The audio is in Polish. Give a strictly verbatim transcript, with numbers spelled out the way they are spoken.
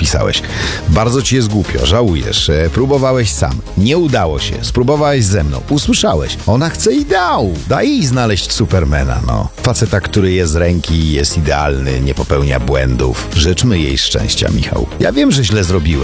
napisałeś. Bardzo ci jest głupio, żałujesz. E, próbowałeś sam. Nie udało się. Spróbowałeś ze mną. Usłyszałeś. Ona chce ideału. Daj jej znaleźć Supermana, no. Faceta, który je z ręki, jest idealny, nie popełnia błędów. Życzmy jej szczęścia, Michał. Ja wiem, że źle zrobiłem.